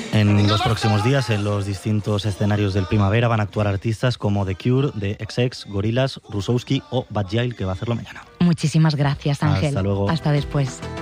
En los próximos días, en los distintos escenarios del Primavera, van a actuar artistas como The Cure, The XX, Gorillaz, Rusowski o Bad Gyal, que va a hacerlo mañana. Muchísimas gracias, Ángel. Hasta luego. Hasta después.